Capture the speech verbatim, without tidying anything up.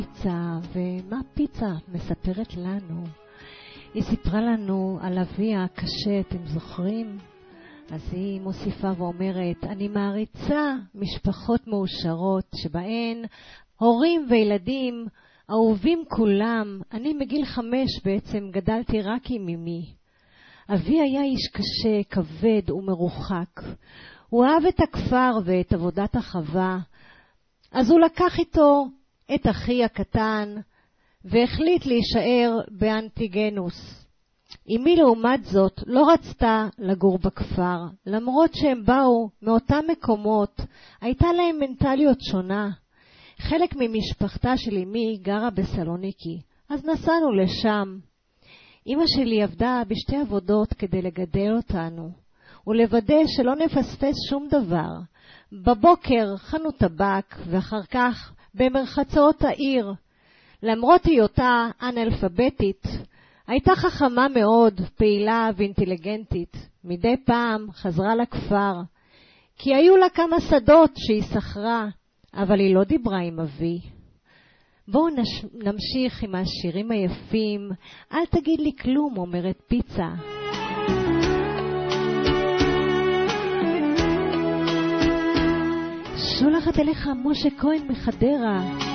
פיצה, ומה פיצה מספרת לנו? היא סיפרה לנו על אביה הקשה, אתם זוכרים? אז היא מוסיפה ואומרת, אני מעריצה משפחות מאושרות שבהן הורים וילדים אהובים כולם. אני מגיל חמש בעצם גדלתי רק עם אמי. אבי היה איש קשה, כבד ומרוחק. הוא אהב את הכפר ואת עבודת החווה. אז הוא לקח איתו את אחי הקטן והחליט להישאר באנטיגנוס. אמי לעומת זאת לא רצתה לגור בכפר, למרות שהם באו מאותם מקומות, הייתה להם מנטליות שונה. חלק ממשפחתה של אמי גרה בסלוניקי, אז נסענו לשם. אמא שלי עבדה בשתי עבודות כדי לגדל אותנו, ולוודא שלא נפספס שום דבר. בבוקר חנות טבק, ואחר כך במרחצאות העיר. למרות היותה אנאלפביתית, הייתה חכמה מאוד, פעילה ואינטליגנטית. מדי פעם חזרה לכפר, כי היו לה כמה שדות שהיא שכרה, אבל היא לא דיברה עם אבי. בואו נש... נמשיך עם השירים היפים. אל תגיד לי כלום, אומרת פיצה. שולחת אליך משה כהן מחדרה.